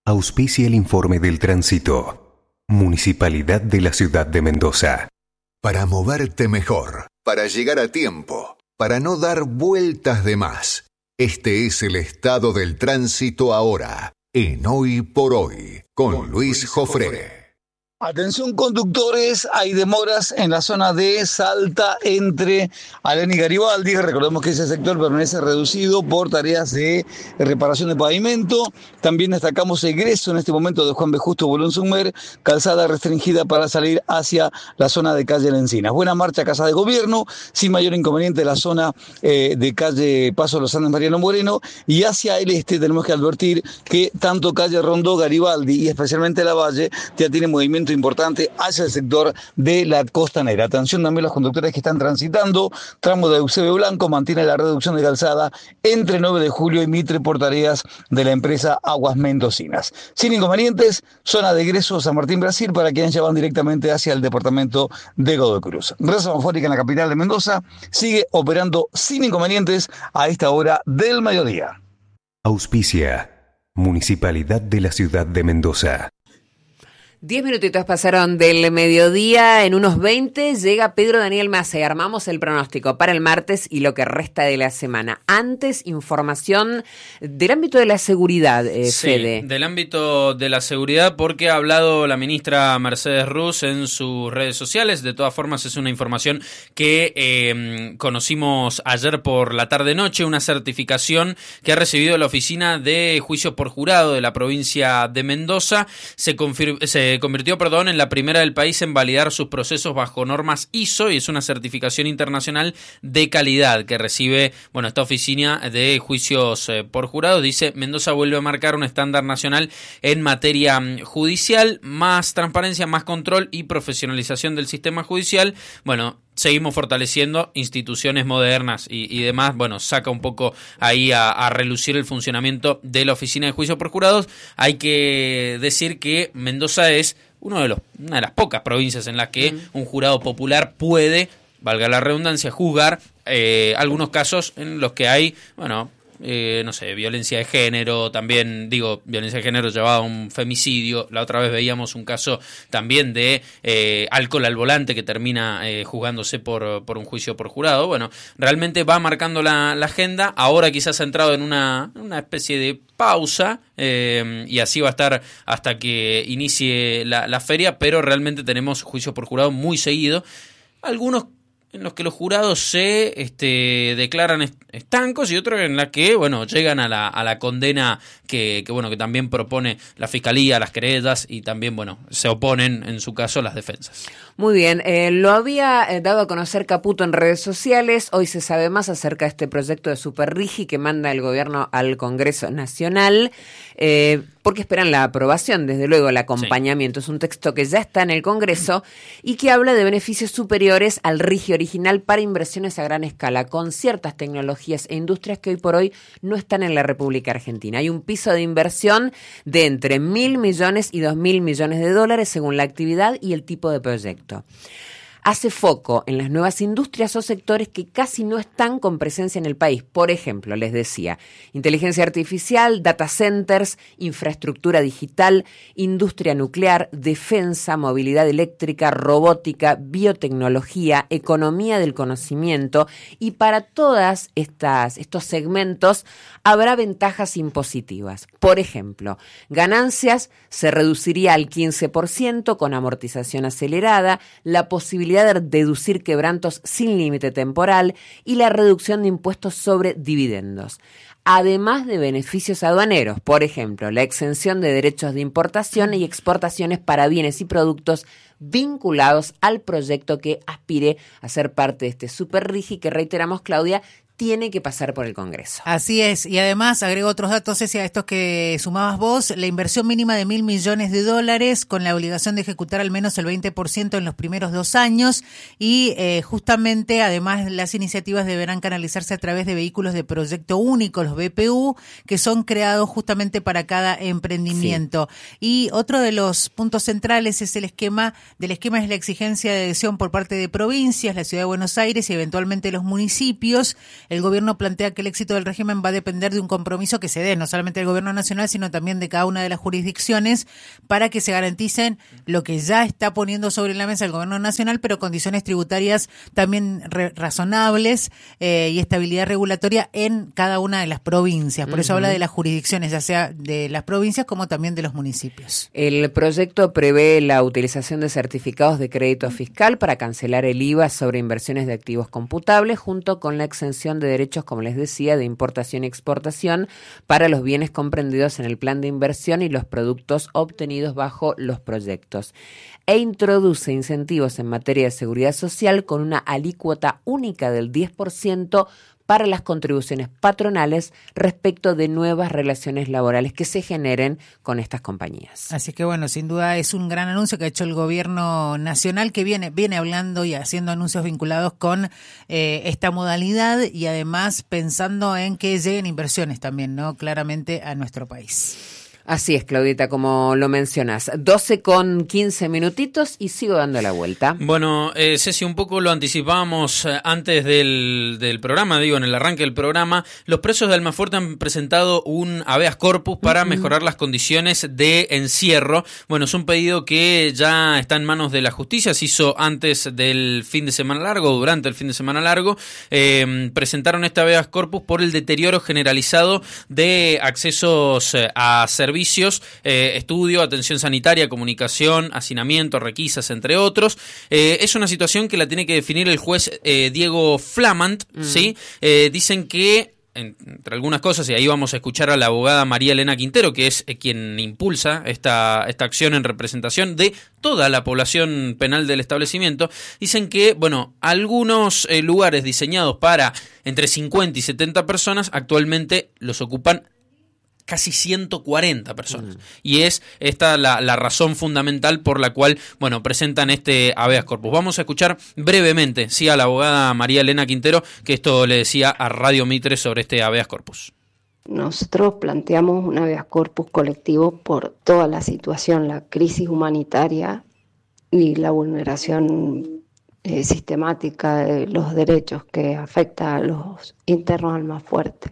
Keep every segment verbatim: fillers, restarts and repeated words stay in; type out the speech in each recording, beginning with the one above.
Auspicia el informe del tránsito. Municipalidad de la Ciudad de Mendoza. Para moverte mejor, para llegar a tiempo, para no dar vueltas de más. Este es el estado del tránsito ahora, en Hoy por Hoy, con Luis Jofré. Atención conductores, hay demoras en la zona de Salta entre Alén y Garibaldi. Recordemos que ese sector permanece reducido por tareas de reparación de pavimento. También destacamos egreso en este momento de Juan B. Justo Bolón Sumer, calzada restringida para salir hacia la zona de calle La Encinas. Buena marcha Casa de Gobierno, sin mayor inconveniente la zona eh, de calle Paso Los Andes Mariano Moreno, y hacia el este tenemos que advertir que tanto calle Rondó, Garibaldi y especialmente La Valle ya tiene movimiento importante hacia el sector de la costanera. Atención también los conductores que están transitando, tramo de Eusebio Blanco mantiene la reducción de calzada entre nueve de julio y Mitre por tareas de la empresa Aguas Mendocinas. Sin inconvenientes, zona de egreso San Martín, Brasil, para quienes ya van directamente hacia el departamento de Godoy Cruz. Red Semafórica en la capital de Mendoza sigue operando sin inconvenientes a esta hora del mediodía. Auspicia Municipalidad de la Ciudad de Mendoza. Diez minutitos pasaron del mediodía, en unos veinte llega Pedro Daniel Massa y armamos el pronóstico para el martes y lo que resta de la semana. Antes, información del ámbito de la seguridad, eh, sí, Fede. del ámbito de la seguridad, porque ha hablado la ministra Mercedes Ruz en sus redes sociales. De todas formas, es una información que eh, conocimos ayer por la tarde-noche, una certificación que ha recibido la Oficina de Juicios por Jurado de la provincia de Mendoza. Se confir- se Se convirtió, perdón, en la primera del país en validar sus procesos bajo normas I S O, y es una certificación internacional de calidad que recibe, bueno, esta oficina de juicios eh, por jurados. Dice: Mendoza vuelve a marcar un estándar nacional en materia judicial, más transparencia, más control y profesionalización del sistema judicial. Bueno, seguimos fortaleciendo instituciones modernas y, y demás. Bueno, saca un poco ahí a, a relucir el funcionamiento de la Oficina de Juicio por Jurados. Hay que decir que Mendoza es uno de los, una de las pocas provincias en las que mm. un jurado popular puede, valga la redundancia, juzgar eh, algunos casos en los que hay, bueno, Eh, no sé, violencia de género, también digo, violencia de género llevada a un femicidio. La otra vez veíamos un caso también de eh, alcohol al volante que termina eh, juzgándose por, por un juicio por jurado. Bueno, realmente va marcando la, la agenda. Ahora quizás ha entrado en una, una especie de pausa eh, y así va a estar hasta que inicie la, la feria, pero realmente tenemos juicios por jurado muy seguido. Algunos en los que los jurados se este, declaran estancos y otros en los que, bueno, llegan a la, a la condena que, que, bueno, que también propone la Fiscalía, las querellas, y también, bueno, se oponen, en su caso, las defensas. Muy bien, eh, lo había eh, dado a conocer Caputo en redes sociales. Hoy se sabe más acerca de este proyecto de Superrigi que manda el gobierno al Congreso Nacional, eh, porque esperan la aprobación, desde luego el acompañamiento. Sí. Es un texto que ya está en el Congreso y que habla de beneficios superiores al Rigi original para inversiones a gran escala, con ciertas tecnologías e industrias que hoy por hoy no están en la República Argentina. Hay un piso de inversión de entre mil millones y dos mil millones de dólares según la actividad y el tipo de proyecto. Hace foco en las nuevas industrias o sectores que casi no están con presencia en el país. Por ejemplo, les decía, inteligencia artificial, data centers, infraestructura digital, industria nuclear, defensa, movilidad eléctrica, robótica, biotecnología, economía del conocimiento, y para todas estas estos segmentos habrá ventajas impositivas. Por ejemplo, ganancias se reduciría al quince por ciento con amortización acelerada, la posibilidad de deducir quebrantos sin límite temporal y la reducción de impuestos sobre dividendos. Además de beneficios aduaneros, por ejemplo, la exención de derechos de importación y exportaciones para bienes y productos vinculados al proyecto que aspire a ser parte de este Superrigi que, reiteramos, Claudia, tiene que pasar por el Congreso. Así es, y además agrego otros datos, Ceci, a estos que sumabas vos: la inversión mínima de mil millones de dólares con la obligación de ejecutar al menos el veinte por ciento en los primeros dos años y eh, justamente además las iniciativas deberán canalizarse a través de vehículos de proyecto único, los B P U, que son creados justamente para cada emprendimiento. Sí. Y otro de los puntos centrales es el esquema, del esquema es la exigencia de adhesión por parte de provincias, la Ciudad de Buenos Aires y eventualmente los municipios. el gobierno plantea que el éxito del régimen va a depender de un compromiso que se dé, no solamente del gobierno nacional, sino también de cada una de las jurisdicciones, para que se garanticen lo que ya está poniendo sobre la mesa el gobierno nacional, pero condiciones tributarias también re- razonables eh, y estabilidad regulatoria en cada una de las provincias. Por eso uh-huh. habla de las jurisdicciones, ya sea de las provincias como también de los municipios. El proyecto prevé la utilización de certificados de crédito fiscal para cancelar el I V A sobre inversiones de activos computables, junto con la exención de derechos, como les decía, de importación y exportación para los bienes comprendidos en el plan de inversión y los productos obtenidos bajo los proyectos. E introduce incentivos en materia de seguridad social con una alícuota única del diez por ciento para las contribuciones patronales respecto de nuevas relaciones laborales que se generen con estas compañías. Así que bueno, sin duda es un gran anuncio que ha hecho el gobierno nacional, que viene, viene hablando y haciendo anuncios vinculados con eh, esta modalidad, y además pensando en que lleguen inversiones también, ¿no? Claramente a nuestro país. Así es, Claudita, como lo mencionas. doce con quince minutitos y sigo dando la vuelta. Bueno, eh, Ceci, un poco lo anticipábamos eh, antes del, del programa, digo, en el arranque del programa. Los presos de Almafuerte han presentado un habeas corpus para uh-huh. mejorar las condiciones de encierro. Bueno, es un pedido que ya está en manos de la justicia. Se hizo antes del fin de semana largo, o durante el fin de semana largo. Eh, presentaron este habeas corpus por el deterioro generalizado de accesos eh, a servicios. Servicios, eh, estudio, atención sanitaria, comunicación, hacinamiento, requisas, entre otros. Eh, es una situación que la tiene que definir el juez eh, Diego Flamant, mm. ¿sí? Eh, dicen que, entre algunas cosas, y ahí vamos a escuchar a la abogada María Elena Quintero, que es eh, quien impulsa esta, esta acción en representación de toda la población penal del establecimiento, dicen que, bueno, algunos eh, lugares diseñados para entre cincuenta y setenta personas actualmente los ocupan casi ciento cuarenta personas. Mm. Y es esta la, la razón fundamental por la cual, bueno, presentan este habeas corpus. Vamos a escuchar brevemente, sí, a la abogada María Elena Quintero, que esto le decía a Radio Mitre sobre este habeas corpus. Nosotros planteamos un habeas corpus colectivo por toda la situación, la crisis humanitaria y la vulneración eh, sistemática de los derechos que afecta a los internos Almafuerte.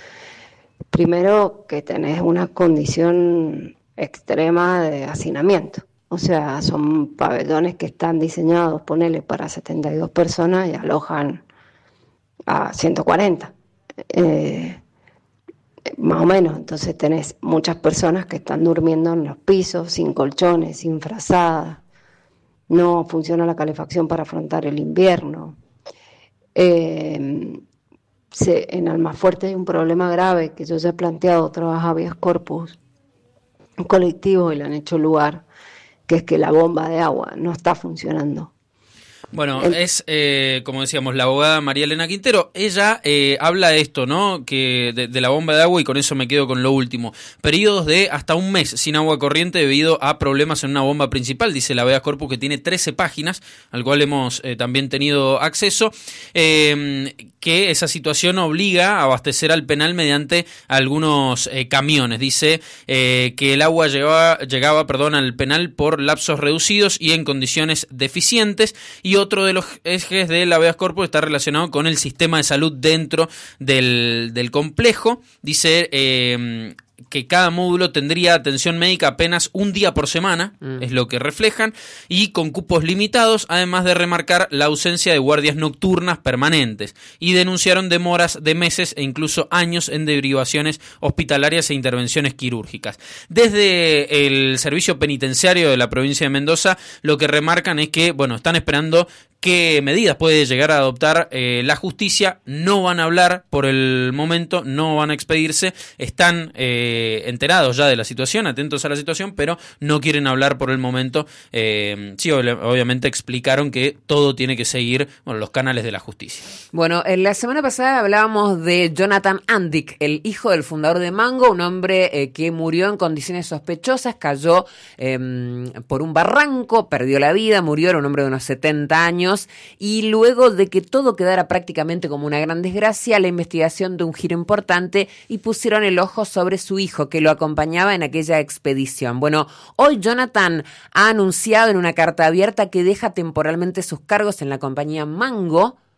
Primero, que tenés una condición extrema de hacinamiento. O sea, son pabellones que están diseñados, ponele, para setenta y dos personas y alojan a ciento cuarenta. Eh, más o menos. Entonces tenés muchas personas que están durmiendo en los pisos, sin colchones, sin frazadas. No funciona la calefacción para afrontar el invierno. Eh... Se, en Almafuerte hay un problema grave que yo ya he planteado otros habeas corpus colectivos y le han hecho lugar, que es que la bomba de agua no está funcionando. Bueno, es, eh, como decíamos, la abogada María Elena Quintero. Ella eh, habla de esto, ¿no? Que de, de la bomba de agua, y con eso me quedo con lo último. Periodos de hasta un mes sin agua corriente debido a problemas en una bomba principal, dice la habeas corpus, que tiene trece páginas, al cual hemos eh, también tenido acceso, eh, que esa situación obliga a abastecer al penal mediante algunos eh, camiones. Dice eh, que el agua llegaba, llegaba perdón, al penal por lapsos reducidos y en condiciones deficientes. Y otro de los ejes del habeas corpus está relacionado con el sistema de salud dentro del, del complejo. Dice eh, que cada módulo tendría atención médica apenas un día por semana, mm. es lo que reflejan, y con cupos limitados, además de remarcar la ausencia de guardias nocturnas permanentes. Y denunciaron demoras de meses e incluso años en derivaciones hospitalarias e intervenciones quirúrgicas. Desde el servicio penitenciario de la provincia de Mendoza, lo que remarcan es que, bueno, están esperando qué medidas puede llegar a adoptar eh, la justicia. No van a hablar por el momento, no van a expedirse, están eh, enterados ya de la situación, atentos a la situación, pero no quieren hablar por el momento. Eh, sí, obviamente explicaron que todo tiene que seguir, bueno, los canales de la justicia. Bueno, en la semana pasada hablábamos de Jonathan Andic, el hijo del fundador de Mango, un hombre eh, que murió en condiciones sospechosas, cayó eh, por un barranco, perdió la vida, murió, era un hombre de unos setenta años. Y luego de que todo quedara prácticamente como una gran desgracia, la investigación de un giro importante y pusieron el ojo sobre su hijo, que lo acompañaba en aquella expedición. Bueno, hoy Jonathan ha anunciado en una carta abierta que deja temporalmente sus cargos en la compañía Mango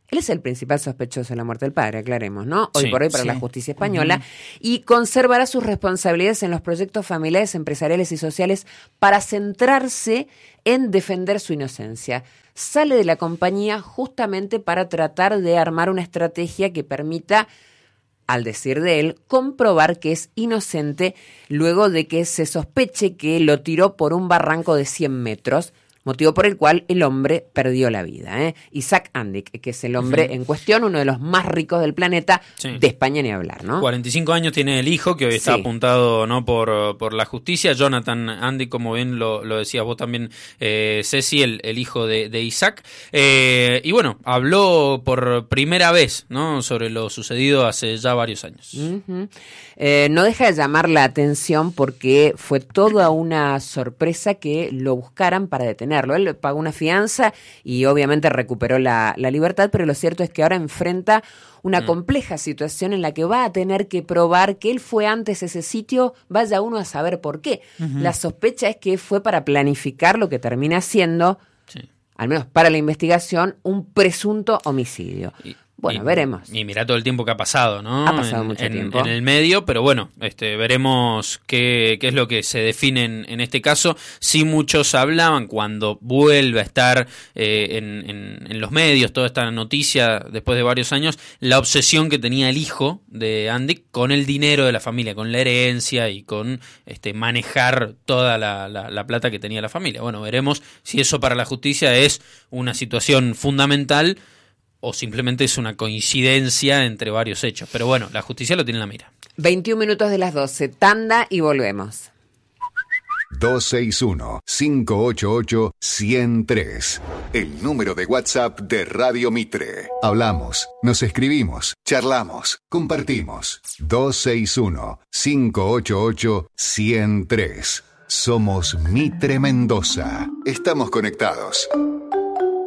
Él es el principal sospechoso de la muerte del padre, aclaremos, ¿no? Hoy Sí, por hoy para sí. la justicia española. Uh-huh. Y conservará sus responsabilidades en los proyectos familiares, empresariales y sociales para centrarse en defender su inocencia. Sale de la compañía justamente para tratar de armar una estrategia que permita, al decir de él, comprobar que es inocente luego de que se sospeche que lo tiró por un barranco de cien metros, motivo por el cual el hombre perdió la vida. ¿eh? Isaac Andic, que es el hombre uh-huh. en cuestión, uno de los más ricos del planeta, sí. de España ni hablar, ¿no? cuarenta y cinco años tiene el hijo, que hoy está sí. apuntado no por, por la justicia. Jonathan Andic, como bien lo, lo decías vos también, eh, Ceci, el, el hijo de, de Isaac. Eh, y bueno, habló por primera vez, ¿no?, sobre lo sucedido hace ya varios años. Uh-huh. Eh, no deja de llamar la atención porque fue toda una sorpresa que lo buscaran para detenerlo. Él pagó una fianza y obviamente recuperó la, la libertad, pero lo cierto es que ahora enfrenta una mm. compleja situación en la que va a tener que probar que él fue antes a ese sitio, vaya uno a saber por qué. Uh-huh. La sospecha es que fue para planificar lo que termina siendo, sí. al menos para la investigación, un presunto homicidio. Y... Bueno, y, veremos. Y mirá todo el tiempo que ha pasado, ¿no? Ha pasado en, mucho en, tiempo. En el medio, pero bueno, este, veremos qué, qué es lo que se define en, en este caso. Sí, muchos hablaban cuando vuelve a estar eh, en, en, en los medios, toda esta noticia después de varios años, la obsesión que tenía el hijo de Andic con el dinero de la familia, con la herencia y con este, manejar toda la, la, la plata que tenía la familia. Bueno, veremos si eso para la justicia es una situación fundamental o simplemente es una coincidencia entre varios hechos. Pero bueno, la justicia lo tiene en la mira. veintiún minutos de las doce, tanda y volvemos. dos seis uno, cinco ocho ocho, uno cero tres. El número de WhatsApp de Radio Mitre. Hablamos, nos escribimos, charlamos, compartimos. dos seis uno, cinco ocho ocho, uno cero tres. Somos Mitre Mendoza. Estamos conectados.